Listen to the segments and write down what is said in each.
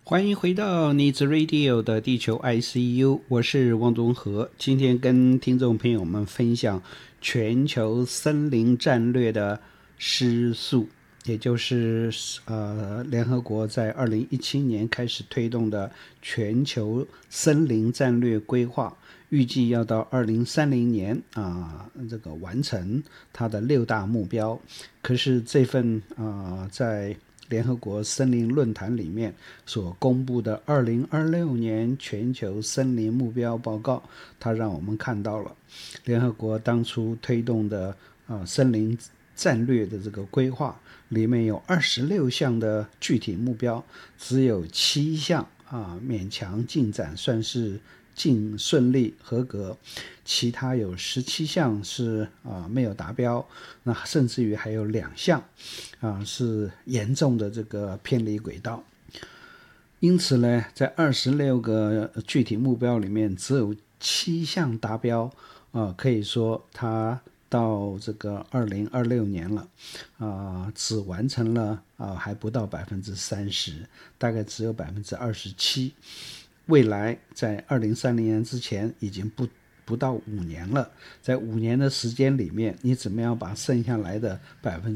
欢迎回到你子 Radio 的地球 ICU， 我是汪宗和。今天跟听众朋友们分享全球森林战略的失速，也就是联合国在2017年开始推动的全球森林战略规划，预计要到2030年这个完成它的6大目标。可是这份在联合国森林论坛里面所公布的2026年全球森林目标报告，它让我们看到了联合国当初推动的森林战略的这个规划里面有26项的具体目标，只有7项勉强进展，算是顺利合格，其他有17项是没有达标，那甚至于还有2项是严重的这个偏离轨道。因此呢，在26个具体目标里面，只有7项达标，可以说它到这个2026年了，只完成了还不到30%，大概只有27%。未来在2030年之前已经不到5年了，在5年的时间里面，你怎么样把剩下来的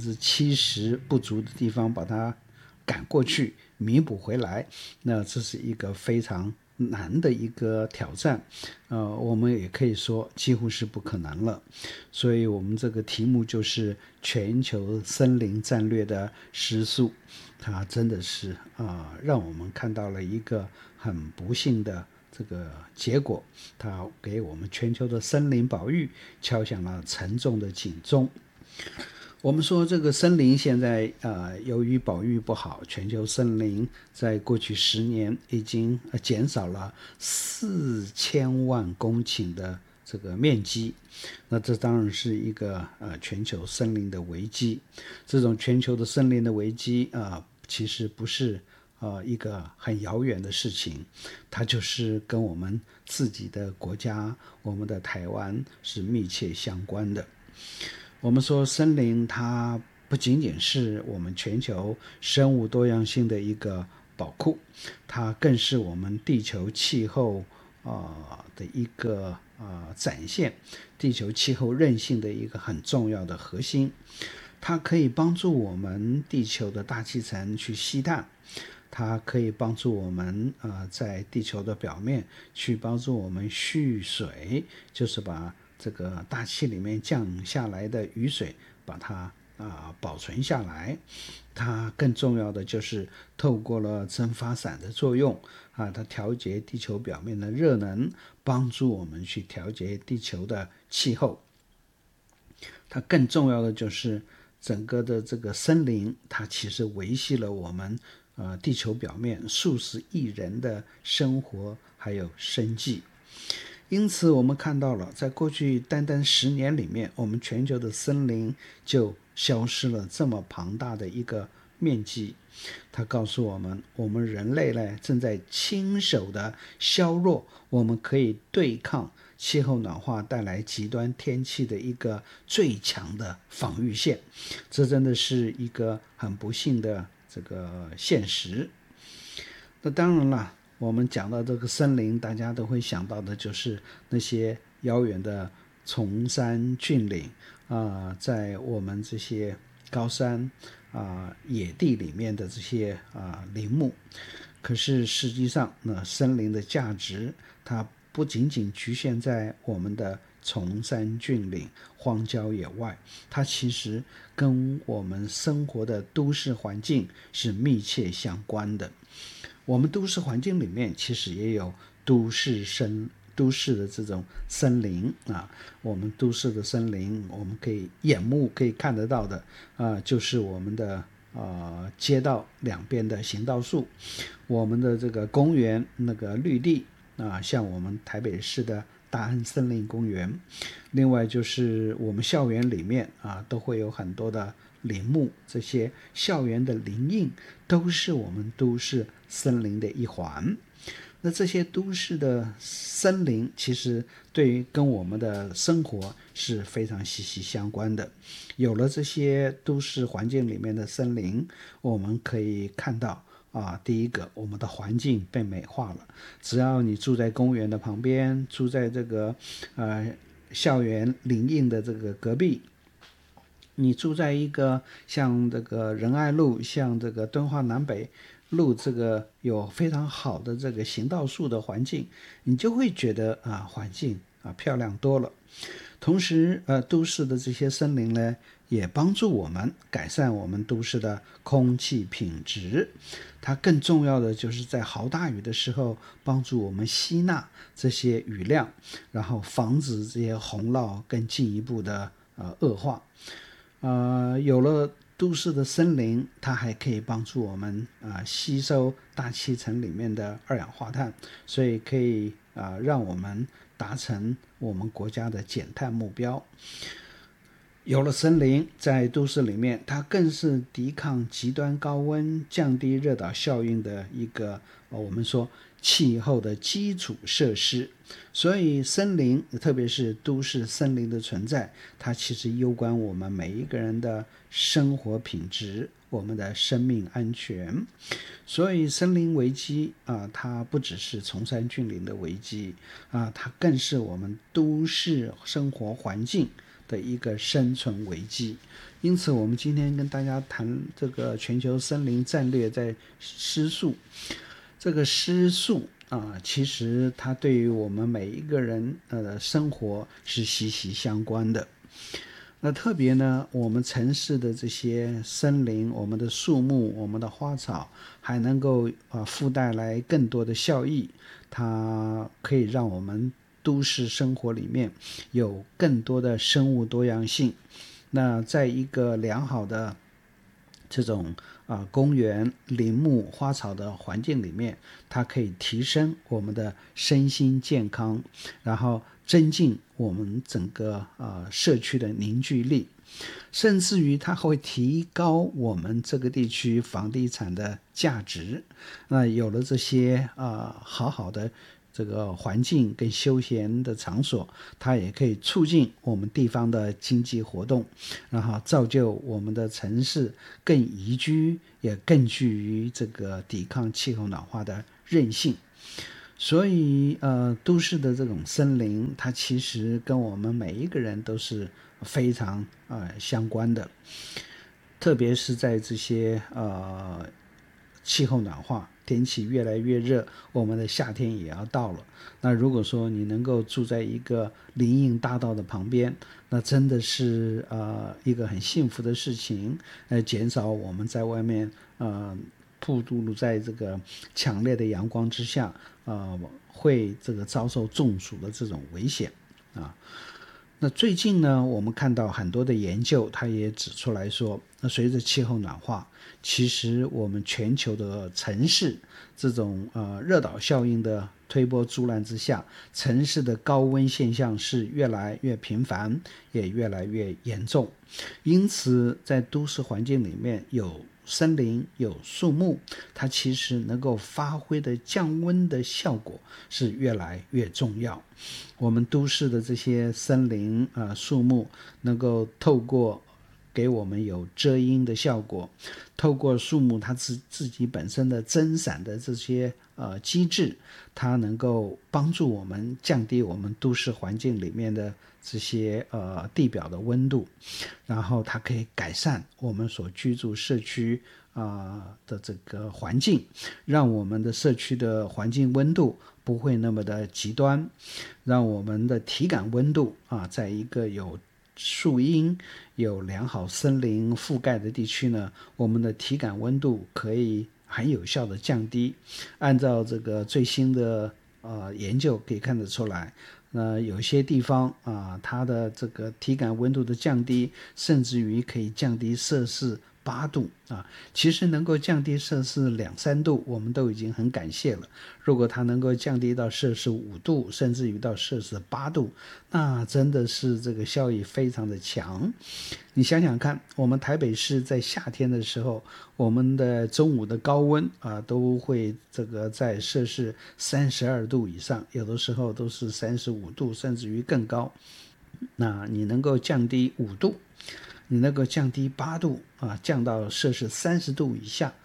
70%不足的地方把它赶过去，弥补回来？那这是一个非常难的一个挑战，我们也可以说几乎是不可能了。所以我们这个题目就是全球森林战略的失速，它真的是让我们看到了一个很不幸的这个结果，它给我们全球的森林保育敲响了沉重的警钟。我们说这个森林现在由于保育不好，全球森林在过去10年已经减少了4000万公顷的这个面积，那这当然是一个全球森林的危机。这种全球的森林的危机其实不是一个很遥远的事情，它就是跟我们自己的国家，我们的台湾是密切相关的。我们说森林它不仅仅是我们全球生物多样性的一个宝库，它更是我们地球气候的一个展现，地球气候韧性的一个很重要的核心。它可以帮助我们地球的大气层去吸碳，它可以帮助我们在地球的表面去帮助我们蓄水，就是把这个大气里面降下来的雨水把它保存下来。它更重要的就是透过了蒸发伞的作用它调节地球表面的热能，帮助我们去调节地球的气候。它更重要的就是整个的这个森林，它其实维系了我们地球表面数十亿人的生活还有生计。因此我们看到了在过去单10年里面，我们全球的森林就消失了这么庞大的一个面积。它告诉我们，我们人类呢正在亲手的削弱我们可以对抗气候暖化带来极端天气的一个最强的防御线。这真的是一个很不幸的这个现实。那当然了，我们讲到这个森林，大家都会想到的就是那些遥远的崇山峻岭在我们这些高山野地里面的这些林木。可是实际上呢，森林的价值它不仅仅局限在我们的崇山峻岭、荒郊野外，它其实跟我们生活的都市环境是密切相关的。我们都市环境里面其实也有都市的这种森林我们都市的森林，我们可以眼目可以看得到的就是我们的街道两边的行道树，我们的这个公园那个绿地像我们台北市的大安森林公园。另外就是我们校园里面都会有很多的林木，这些校园的林荫都是我们都市森林的一环。那这些都市的森林其实对于跟我们的生活是非常息息相关的。有了这些都市环境里面的森林，我们可以看到第一个，我们的环境被美化了。只要你住在公园的旁边，住在这个校园邻近的这个隔壁，你住在一个像这个仁爱路，像这个敦化南北路，这个有非常好的这个行道树的环境，你就会觉得环境漂亮多了。同时都市的这些森林呢，也帮助我们改善我们都市的空气品质。它更重要的就是在豪大雨的时候，帮助我们吸纳这些雨量，然后防止这些洪涝更进一步的恶化。有了都市的森林，它还可以帮助我们吸收大气层里面的二氧化碳，所以可以让我们达成我们国家的减碳目标。有了森林，在都市里面，它更是抵抗极端高温、降低热岛效应的一个我们说气候的基础设施。所以森林，特别是都市森林的存在，它其实攸关我们每一个人的生活品质，我们的生命安全。所以森林危机它不只是崇山峻岭的危机它更是我们都市生活环境的一个生存危机。因此我们今天跟大家谈这个全球森林战略在失速。这个失速其实它对于我们每一个人的生活是息息相关的。那特别呢，我们城市的这些森林，我们的树木，我们的花草，还能够附带来更多的效益。它可以让我们都市生活里面有更多的生物多样性。那在一个良好的这种公园、林木、花草的环境里面，它可以提升我们的身心健康，然后增进我们整个社区的凝聚力，甚至于它会提高我们这个地区房地产的价值。那有了这些好好的这个环境跟休闲的场所，它也可以促进我们地方的经济活动，然后造就我们的城市更宜居，也更具于这个抵抗气候暖化的韧性。所以都市的这种森林，它其实跟我们每一个人都是非常相关的。特别是在这些气候暖化，天气越来越热，我们的夏天也要到了。那如果说你能够住在一个林荫大道的旁边，那真的是一个很幸福的事情，减少我们在外面暴露在这个强烈的阳光之下会这个遭受中暑的这种危险那最近呢，我们看到很多的研究，它也指出来说，那随着气候暖化，其实我们全球的城市这种热岛效应的推波助澜之下，城市的高温现象是越来越频繁，也越来越严重。因此，在都市环境里面有森林有树木，它其实能够发挥的降温的效果是越来越重要。我们都市的这些森林树木能够透过给我们有遮阴的效果，透过树木它自己本身的增散的这些机制，它能够帮助我们降低我们都市环境里面的这些地表的温度，然后它可以改善我们所居住社区的这个环境，让我们的社区的环境温度不会那么的极端，让我们的体感温度在一个有树荫有良好森林覆盖的地区呢，我们的体感温度可以很有效的降低。按照这个最新的研究可以看得出来，有些地方它的这个体感温度的降低，甚至于可以降低摄氏8度其实能够降低摄氏2-3度，我们都已经很感谢了。如果它能够降低到摄氏5度，甚至于到摄氏8度，那真的是这个效益非常的强。你想想看，我们台北市在夏天的时候，我们的中午的高温都会这个在摄氏32度以上，有的时候都是35度，甚至于更高。那你能够降低5度，你能够降低8度降到摄氏30度以下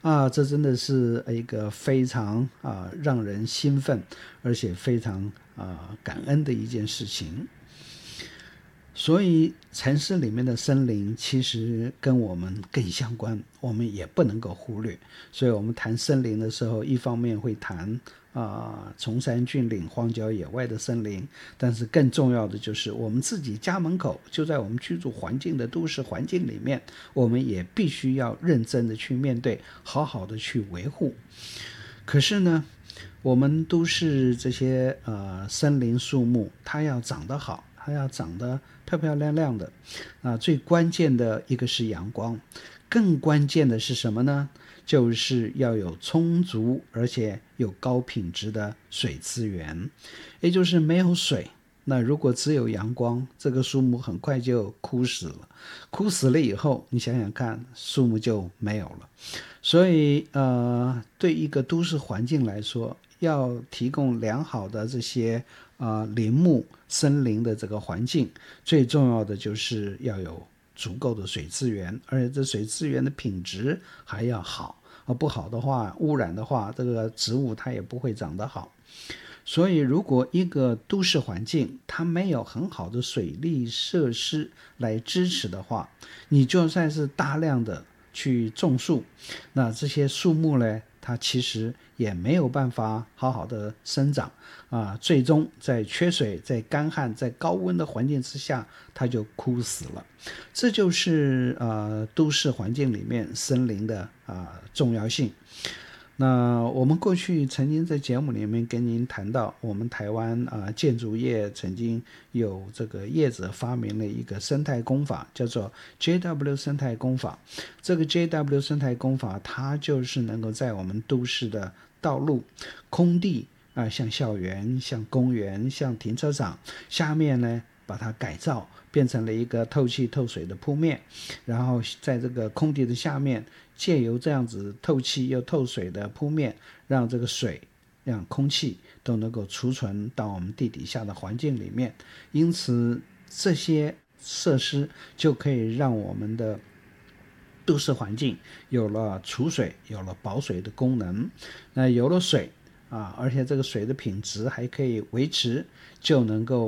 这真的是一个非常让人兴奋，而且非常感恩的一件事情。所以城市里面的森林其实跟我们更相关，我们也不能够忽略。所以我们谈森林的时候，一方面会谈崇山峻岭、荒郊野外的森林，但是更重要的就是我们自己家门口，就在我们居住环境的都市环境里面，我们也必须要认真的去面对，好好的去维护。可是呢，我们都市这些森林树木，它要长得好，它要长得漂漂亮亮的最关键的一个是阳光，更关键的是什么呢？就是要有充足而且有高品质的水资源，也就是没有水，那如果只有阳光，这个树木很快就枯死了。枯死了以后，你想想看，树木就没有了。所以对一个都市环境来说，要提供良好的这些林木森林的这个环境，最重要的就是要有足够的水资源，而且这水资源的品质还要好，不好的话，污染的话，这个植物它也不会长得好。所以如果一个都市环境它没有很好的水利设施来支持的话，你就算是大量的去种树，那这些树木呢，它其实也没有办法好好的生长最终在缺水、在干旱、在高温的环境之下，它就枯死了。这就是都市环境里面森林的重要性。那我们过去曾经在节目里面跟您谈到，我们台湾建筑业曾经有这个业者发明了一个生态工法，叫做 JW 生态工法。这个 JW 生态工法，它就是能够在我们都市的道路、空地像校园、像公园、像停车场下面呢，把它改造变成了一个透气透水的铺面，然后在这个空地的下面，借由这样子透气又透水的铺面，让这个水让空气都能够储存到我们地底下的环境里面。因此这些设施就可以让我们的都市环境有了储水，有了保水的功能。那有了水而且这个水的品质还可以维持，就能够